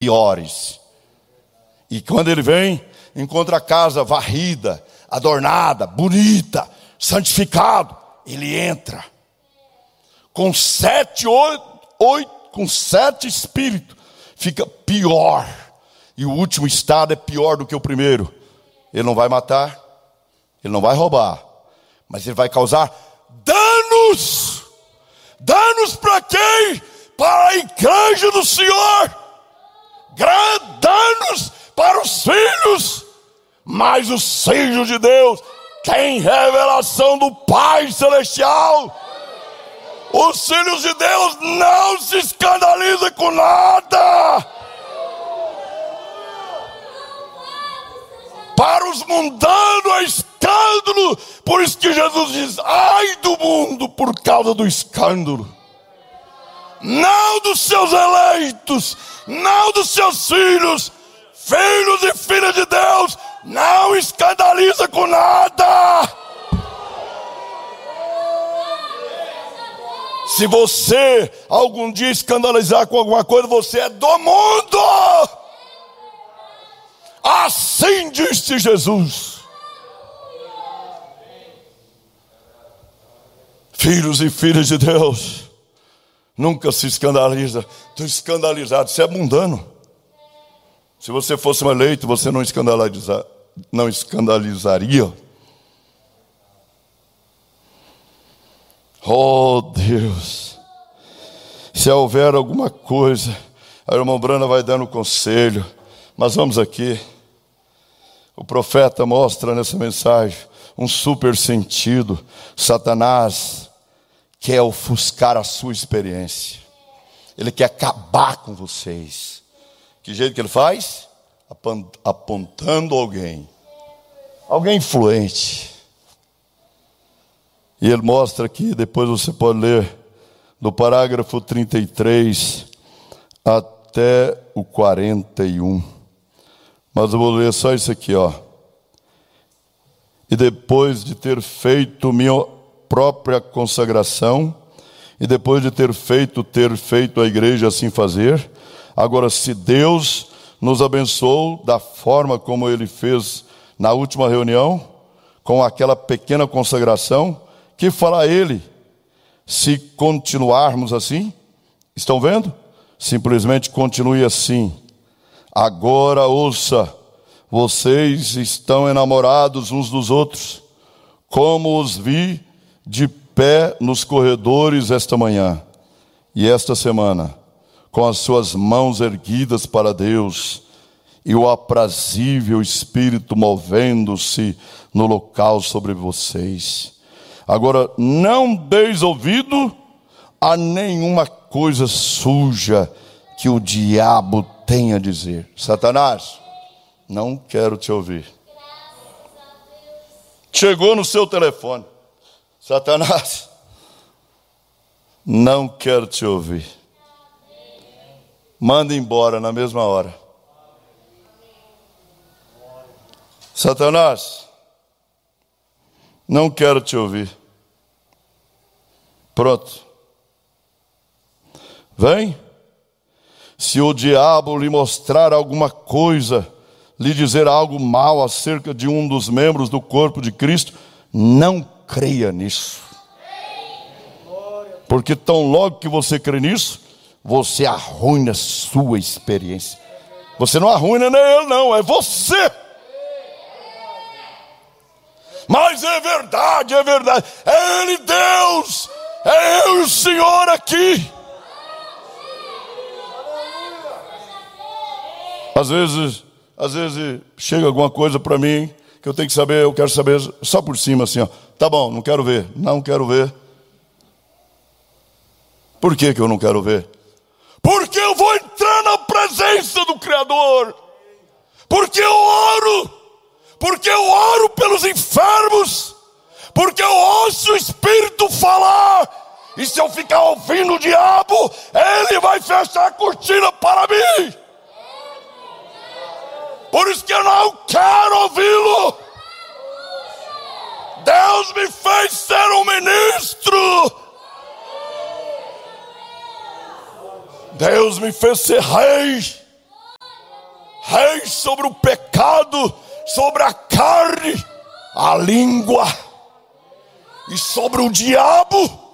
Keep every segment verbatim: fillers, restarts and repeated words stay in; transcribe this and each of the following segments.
piores. E quando ele vem, encontra a casa varrida, adornada, bonita, santificado. Ele entra com sete, oito, oito, com sete espíritos, fica pior. E o último estado é pior do que o primeiro. Ele não vai matar, ele não vai roubar, mas ele vai causar danos. Danos para quem? Para a igreja do Senhor. Danos para os filhos. Mas os filhos de Deus têm revelação do Pai Celestial. Os filhos de Deus não se escandalizam com nada. Para os mundanos é escândalo. Por isso que Jesus diz: ai do mundo por causa do escândalo. Não dos seus eleitos, não dos seus filhos. Filhos e filhas de Deus não escandaliza com nada. Se você algum dia escandalizar com alguma coisa, você é do mundo. Assim disse Jesus. Filhos e filhas de Deus, nunca se escandaliza. Estou escandalizado, você é mundano. Se você fosse um eleito, você não, escandaliza, não escandalizaria. Oh Deus, se houver alguma coisa, a irmã Brana vai dando conselho, mas vamos aqui. O profeta mostra nessa mensagem um super sentido. Satanás quer ofuscar a sua experiência. Ele quer acabar com vocês. Que jeito que ele faz? Apontando alguém. Alguém influente. E ele mostra aqui, depois você pode ler, do parágrafo trinta e três até o quarenta e um. Mas eu vou ler só isso aqui, ó. E depois de ter feito minha própria consagração, e depois de ter feito, ter feito a igreja assim fazer, agora se Deus nos abençoou da forma como Ele fez na última reunião, com aquela pequena consagração, que fará Ele se continuarmos assim? Estão vendo? Simplesmente continue assim. Agora ouça, vocês estão enamorados uns dos outros, como os vi de pé nos corredores esta manhã e esta semana, com as suas mãos erguidas para Deus e o aprazível Espírito movendo-se no local sobre vocês. Agora, não deis ouvido a nenhuma coisa suja que o diabo tem a dizer. Satanás, não quero te ouvir. Chegou no seu telefone. Satanás, não quero te ouvir. Manda embora na mesma hora. Satanás, não quero te ouvir. Pronto. Vem. Se o diabo lhe mostrar alguma coisa, lhe dizer algo mal acerca de um dos membros do corpo de Cristo, não creia nisso. Porque tão logo que você crê nisso, você arruina a sua experiência. Você não arruina nem ele não, é você. Mas é verdade, é verdade. É Ele Deus, é eu e o Senhor aqui. Às vezes, às vezes chega alguma coisa para mim que eu tenho que saber, eu quero saber só por cima assim, ó. Tá bom, não quero ver, não quero ver. Por que que eu não quero ver? Porque eu vou entrar na presença do Criador. Porque eu oro. Porque eu oro pelos enfermos. Porque eu ouço o Espírito falar. E se eu ficar ouvindo o diabo, ele vai fechar a cortina para mim. Por isso que eu não quero ouvi-lo. Deus me fez ser um ministro. Deus me fez ser rei. rei sobre o pecado, sobre a carne, a língua e sobre o diabo.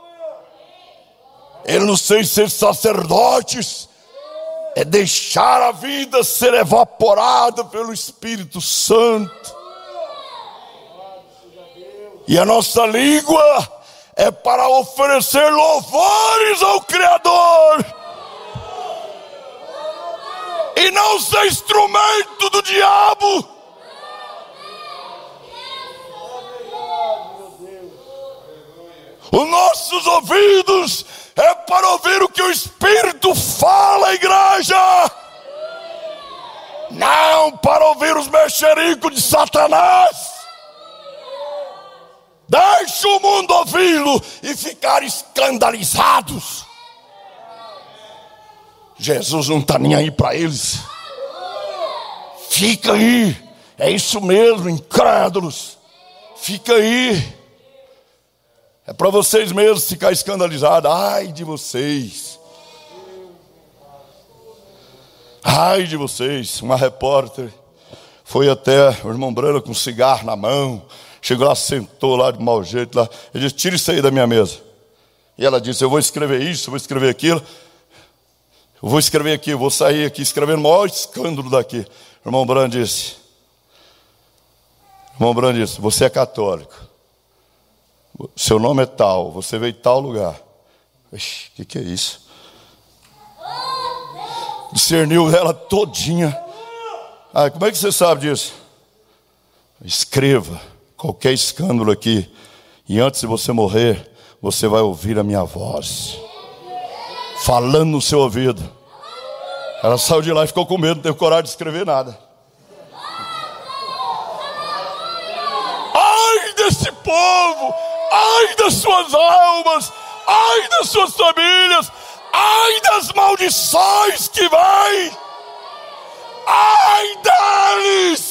Ele nos fez ser sacerdotes, é deixar a vida ser evaporada pelo Espírito Santo. E a nossa língua é para oferecer louvores ao Criador, e não ser instrumento do diabo. Os nossos ouvidos é para ouvir o que o Espírito fala, igreja, não para ouvir os mexericos de Satanás. Deixa o mundo ouvi-lo e ficar escandalizados. Jesus não está nem aí para eles. Fica aí, é isso mesmo, incrédulos. Fica aí. É para vocês mesmos ficar escandalizados. Ai de vocês. Ai de vocês. Uma repórter foi até o irmão Brana com um cigarro na mão. Chegou lá, sentou lá de mau jeito lá. Ele disse: tira isso aí da minha mesa. E ela disse: eu vou escrever isso, eu vou escrever aquilo. Eu vou escrever aqui, eu vou sair aqui escrevendo o maior escândalo daqui. O irmão Brana disse: o irmão Brana disse, você é católico, seu nome é tal, você veio de tal lugar. O que, que é isso? Discerniu ela todinha. Ah, como é que você sabe disso? Escreva qualquer escândalo aqui, e antes de você morrer, você vai ouvir a minha voz falando no seu ouvido. Ela saiu de lá e ficou com medo, não teve coragem de escrever nada. Ai desse povo, ai das suas almas, ai das suas famílias, ai das maldições que vêm, ai deles.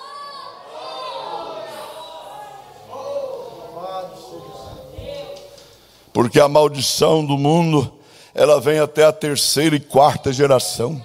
Porque a maldição do mundo, ela vem até a terceira e quarta geração.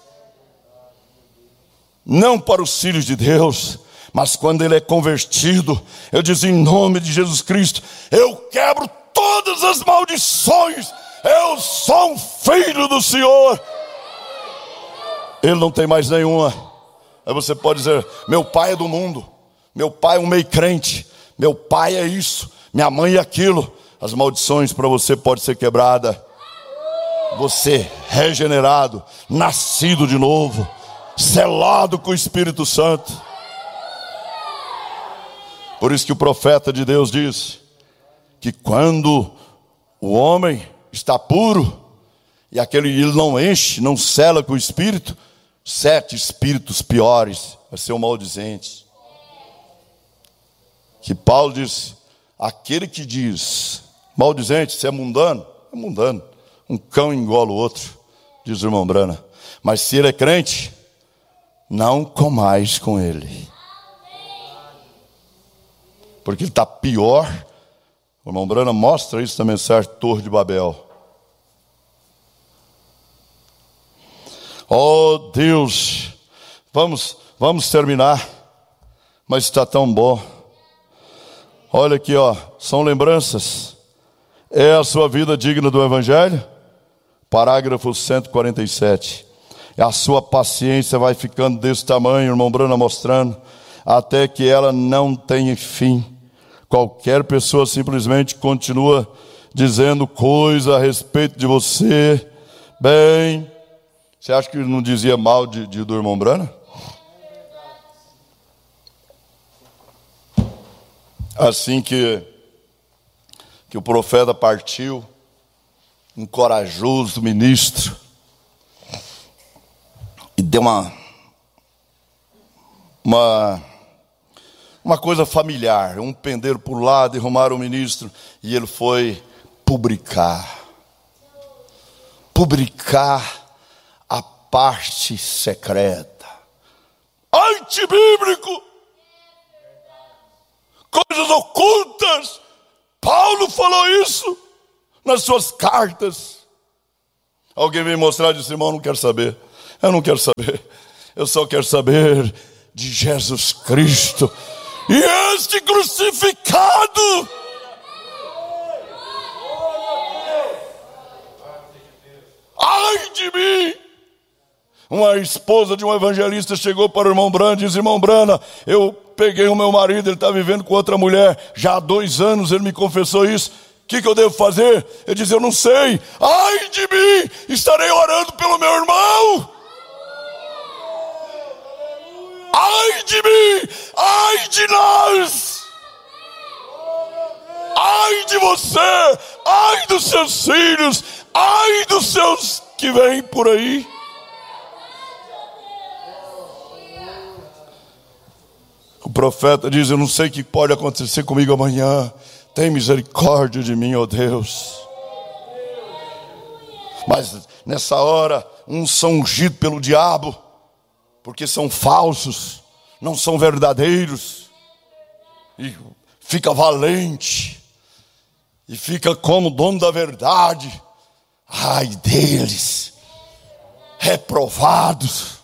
Não para os filhos de Deus, mas quando ele é convertido, eu digo em nome de Jesus Cristo, eu quebro todas as maldições, eu sou um filho do Senhor. Ele não tem mais nenhuma. Aí você pode dizer: meu pai é do mundo, meu pai é um meio crente, meu pai é isso, minha mãe é aquilo. As maldições para você pode ser quebrada. Você regenerado, nascido de novo, selado com o Espírito Santo. Por isso que o profeta de Deus diz que quando o homem está puro e aquele ele não enche, não sela com o Espírito, sete espíritos piores vai ser um maldizente. Que Paulo diz: aquele que diz maldizente, se é mundano, é mundano. Um cão engola o outro, diz o irmão Brana. Mas se ele é crente, não comais com ele. Porque ele está pior. O irmão Brana mostra isso na mensagem Torre de Babel. Oh Deus, vamos, vamos terminar. Mas está tão bom. Olha aqui, ó, são lembranças. É a sua vida digna do Evangelho? Parágrafo cento e quarenta e sete. A sua paciência vai ficando desse tamanho, irmão Brana mostrando, até que ela não tenha fim. Qualquer pessoa simplesmente continua dizendo coisa a respeito de você. Bem, você acha que ele não dizia mal de, de, do irmão Brana? Assim que, que o profeta partiu, um corajoso ministro, e deu uma, uma, uma coisa familiar, um pendeiro por lá, derrumaram o ministro, e ele foi publicar, publicar a parte secreta, antibíblico, coisas ocultas. Paulo falou isso nas suas cartas. Alguém veio mostrar e disse: irmão, eu não quero saber. Eu não quero saber. Eu só quero saber de Jesus Cristo e este crucificado. Ai de mim! Uma esposa de um evangelista chegou para o irmão Brana e disse: irmão Brana, eu peguei o meu marido, ele está vivendo com outra mulher já há dois anos, ele me confessou isso. O que, que eu devo fazer? Ele disse: eu não sei. Ai de mim! Estarei orando pelo meu irmão. Ai de mim! Ai de nós! Ai de você! Ai dos seus filhos! Ai dos seus que vêm por aí! O profeta diz: eu não sei o que pode acontecer comigo amanhã. Tem misericórdia de mim, ó Deus. Mas nessa hora, uns são ungidos pelo diabo, porque são falsos, não são verdadeiros, e fica valente, e fica como dono da verdade. Ai deles, reprovados.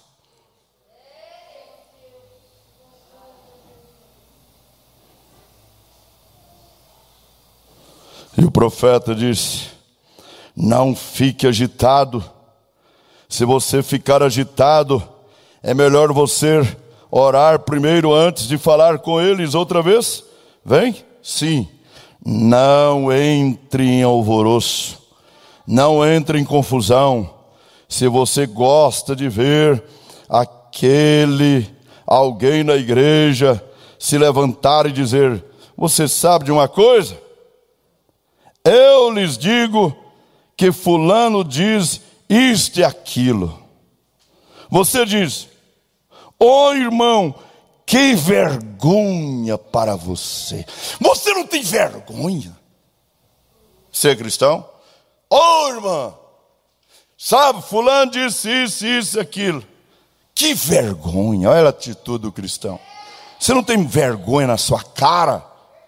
E o profeta disse: não fique agitado. Se você ficar agitado, é melhor você orar primeiro antes de falar com eles outra vez. Vem? Sim. Não entre em alvoroço. Não entre em confusão. Se você gosta de ver aquele alguém na igreja se levantar e dizer: você sabe de uma coisa? Eu lhes digo que fulano diz isto e aquilo. Você diz: ô irmão, que vergonha para você. Você não tem vergonha? Você é cristão? Ô irmã, sabe, fulano disse isso, isso e aquilo. Que vergonha, olha a atitude do cristão. Você não tem vergonha na sua cara?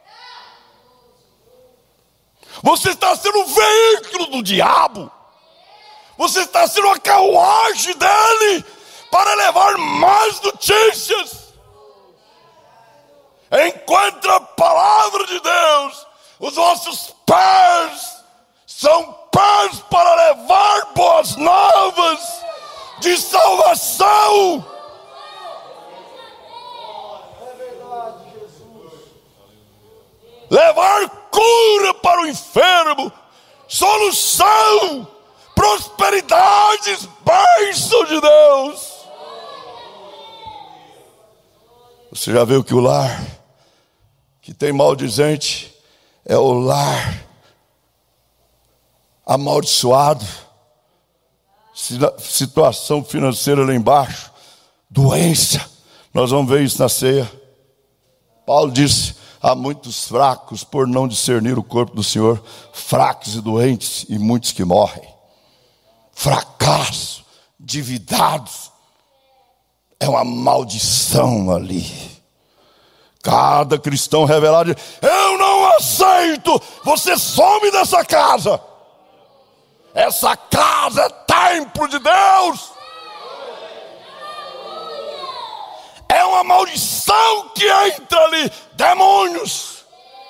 Você está sendo um veículo do diabo. Você está sendo uma carruagem dele para levar mais notícias. Enquanto a palavra de Deus, os nossos pés são pés para levar boas novas de salvação. Levar cura para o enfermo, solução, prosperidades, bênção de Deus. Você já viu que o lar que tem maldizente é o lar amaldiçoado, situação financeira lá embaixo, doença. Nós vamos ver isso na ceia. Paulo disse: há muitos fracos por não discernir o corpo do Senhor, fracos e doentes, e muitos que morrem. Fracasso, endividados, é uma maldição ali. Cada cristão revelado diz: eu não aceito, você some dessa casa. Essa casa é templo de Deus. É uma maldição que entra ali, demônios.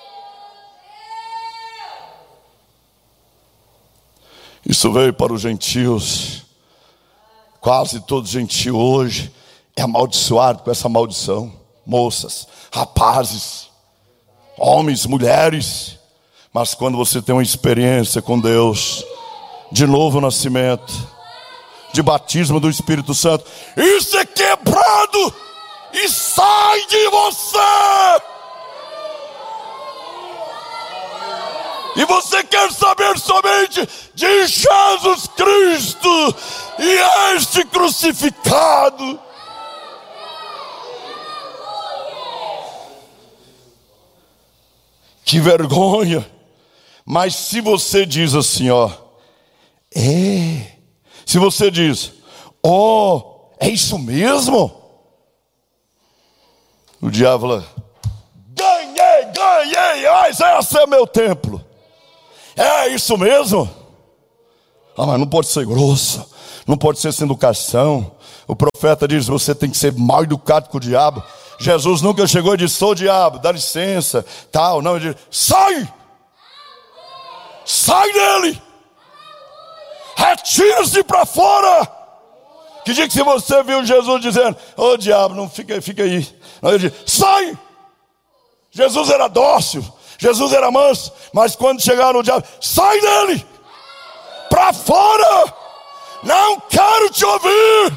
Isso veio para os gentios. Quase todo gentio hoje é amaldiçoado com essa maldição. Moças, rapazes, homens, mulheres. Mas quando você tem uma experiência com Deus, de novo nascimento, de batismo do Espírito Santo, isso é quebrado e sai de você. E você quer saber somente de Jesus Cristo e este crucificado. Que vergonha. Mas se você diz assim, ó, é, se você diz, ó, oh, é isso mesmo? O diabo fala: ganhei, ganhei, mas esse é meu templo. É isso mesmo? Ah, mas não pode ser grosso, não pode ser sem educação, O profeta diz: você tem que ser mal educado com o diabo. Jesus nunca chegou e disse: sou o diabo, dá licença, tal. Não, ele disse: sai! Sai dele! Retira-se para fora! Que dia que se você viu Jesus dizendo: ô oh, diabo, não fica, fica aí. Não, ele disse: sai! Jesus era dócil, Jesus era manso, mas quando chegaram o diabo: sai dele! Para fora! Não quero te ouvir!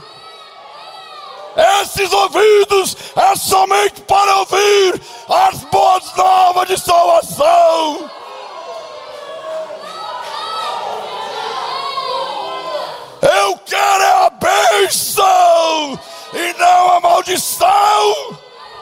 Esses ouvidos é somente para ouvir as boas novas de salvação. Eu quero é a bênção e não a maldição.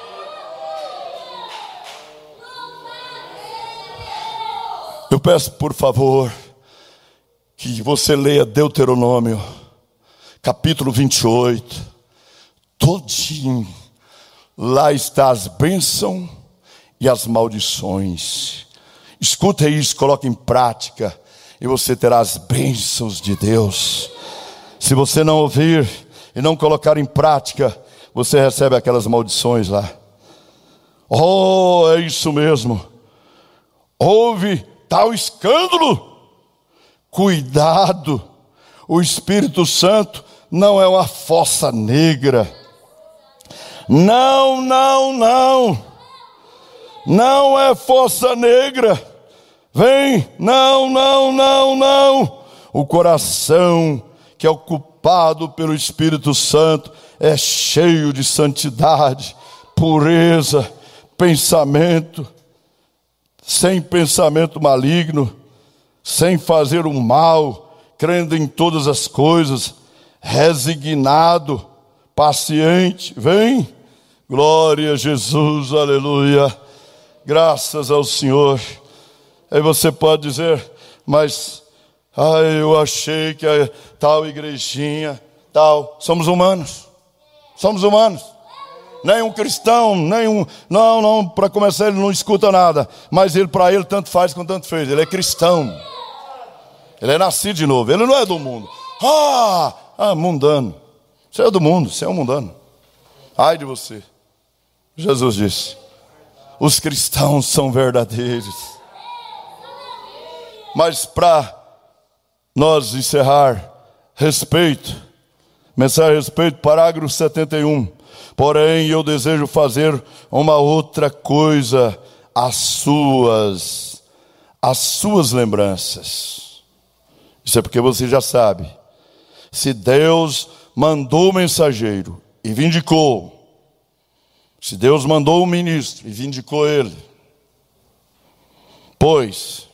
Eu peço, por favor, que você leia Deuteronômio, capítulo vinte e oito, todinho. Lá está as bênçãos e as maldições. Escuta isso, coloque em prática, e você terá as bênçãos de Deus. Se você não ouvir e não colocar em prática, você recebe aquelas maldições lá. Oh, é isso mesmo. Houve tal escândalo. Cuidado, o Espírito Santo não é uma fossa negra. Não, não, não. Não é fossa negra. Vem, não, não, não, não. O coração que é ocupado pelo Espírito Santo é cheio de santidade, pureza, pensamento, sem pensamento maligno, sem fazer o mal, crendo em todas as coisas, resignado, paciente. Vem, glória a Jesus, aleluia, graças ao Senhor. Aí você pode dizer: mas ah, eu achei que a tal igrejinha, tal. Somos humanos, somos humanos. Nenhum cristão, nenhum, não, não, para começar ele não escuta nada, mas ele, para ele, tanto faz quanto tanto fez. Ele é cristão, ele é nascido de novo, ele não é do mundo. Ah, ah, mundano. Você é do mundo, você é um mundano. Ai de você. Jesus disse: os cristãos são verdadeiros. Mas para nós encerrar, respeito, mensagem a respeito, parágrafo setenta e um. Porém, eu desejo fazer uma outra coisa às suas, às suas lembranças. Isso é porque você já sabe. Se Deus mandou o mensageiro e vindicou, se Deus mandou o ministro e vindicou ele, pois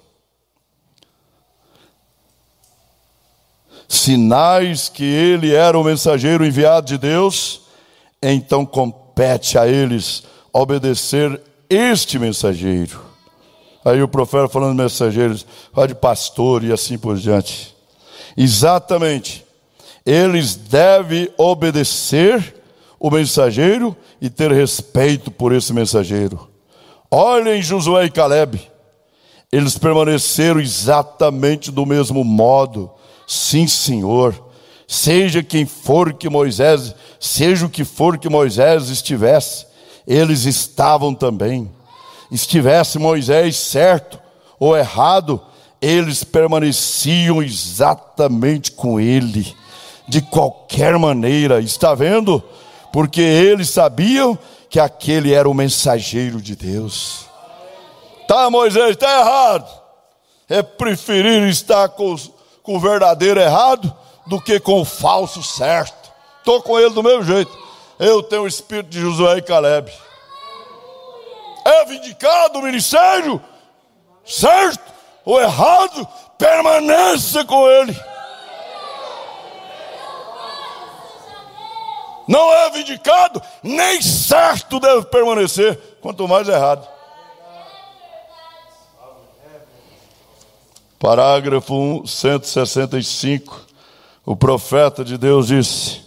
sinais que ele era o mensageiro enviado de Deus, então compete a eles obedecer este mensageiro. Aí o profeta falando de mensageiros, fala de pastor e assim por diante. Exatamente, eles devem obedecer o mensageiro e ter respeito por esse mensageiro. Olhem Josué e Calebe, eles permaneceram exatamente do mesmo modo. Sim, Senhor, seja quem for que Moisés, seja o que for que Moisés estivesse, eles estavam também. Estivesse Moisés certo ou errado, eles permaneciam exatamente com ele, de qualquer maneira. Está vendo? Porque eles sabiam que aquele era o mensageiro de Deus. Tá, Moisés, está errado. É preferir estar com os com o verdadeiro errado do que com o falso certo. Estou com ele do mesmo jeito. Eu tenho o espírito de Josué e Calebe. É vindicado o ministério, certo ou errado, permaneça com ele. Não é vindicado, nem certo deve permanecer, quanto mais errado. Parágrafo cento e sessenta e cinco, o profeta de Deus disse: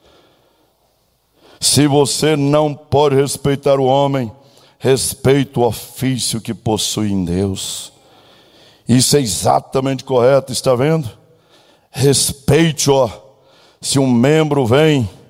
se você não pode respeitar o homem, respeite o ofício que possui em Deus. Isso é exatamente correto, está vendo? Respeite-o. Se um membro vem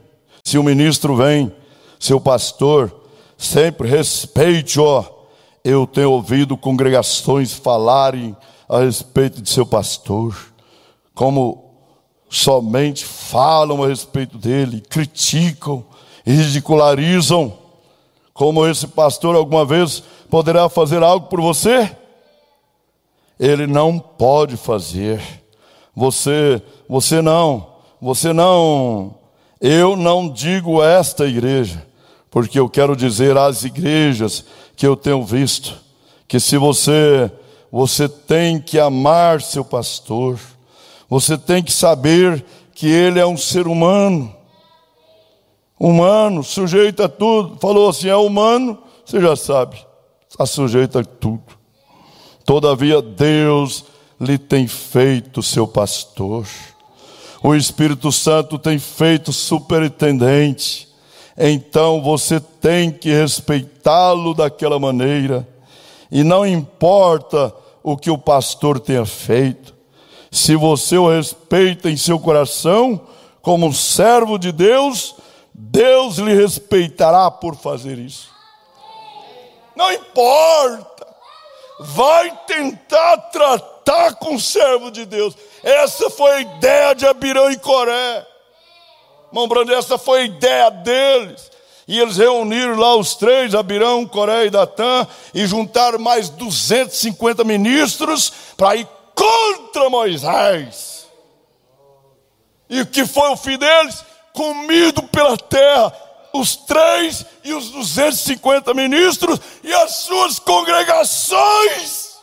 Se o ministro vem, seu pastor, sempre respeite, ó. Eu tenho ouvido congregações falarem a respeito de seu pastor, como somente falam a respeito dele, criticam e ridicularizam. Como esse pastor alguma vez poderá fazer algo por você? Ele não pode fazer. Você, você não, você não, eu não digo esta igreja, porque eu quero dizer às igrejas que eu tenho visto, que se você, você tem que amar seu pastor, você tem que saber que ele é um ser humano, humano, sujeito a tudo. Falou assim, é humano, você já sabe, está sujeito a tudo. Todavia Deus lhe tem feito seu pastor, o Espírito Santo tem feito superintendente. Então você tem que respeitá-lo daquela maneira, e não importa o que o pastor tenha feito, se você o respeita em seu coração como um servo de Deus, Deus lhe respeitará por fazer isso. Não importa, vai tentar tratar com o servo de Deus. Essa foi a ideia de Abirão e Coré. Irmão Brando, essa foi a ideia deles. E eles reuniram lá os três, Abirão, Coré e Datã, e juntaram mais duzentos e cinquenta ministros para ir contra Moisés. E o que foi o fim deles? Comido pela terra, os três e os duzentos e cinquenta ministros e as suas congregações.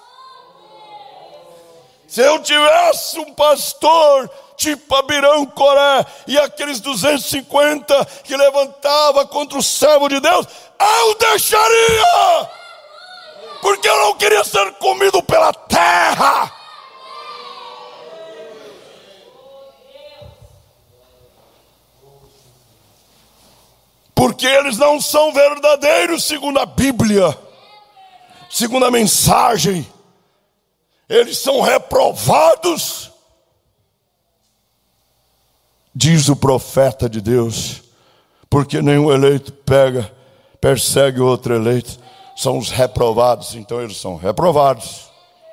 Se eu tivesse um pastor tipo Abirão, Coré e aqueles duzentos e cinquenta que levantava contra o servo de Deus, eu deixaria, porque eu não queria ser comido pela terra. Porque eles não são verdadeiros segundo a Bíblia, segundo a mensagem. Eles são reprovados. Diz o profeta de Deus, porque nenhum eleito pega, persegue outro eleito. São os reprovados, então eles são reprovados.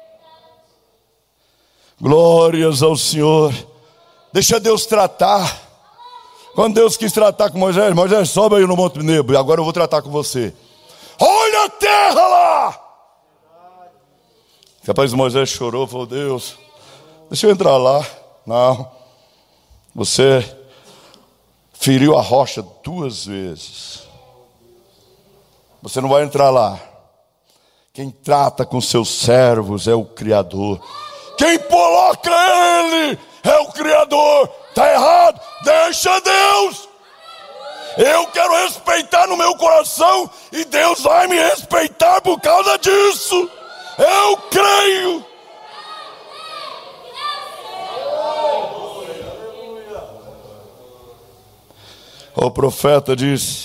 Glórias ao Senhor. Deixa Deus tratar. Quando Deus quis tratar com Moisés, Moisés, sobe aí no Monte Nebo, e agora eu vou tratar com você. Olha a terra lá! Capaz Moisés chorou, falou, Deus, deixa eu entrar lá. Não, você feriu a rocha duas vezes. Você não vai entrar lá. Quem trata com seus servos é o Criador. Quem coloca ele é o Criador. Está errado, deixa Deus. Eu quero respeitar no meu coração e Deus vai me respeitar por causa disso. Eu creio. O profeta disse,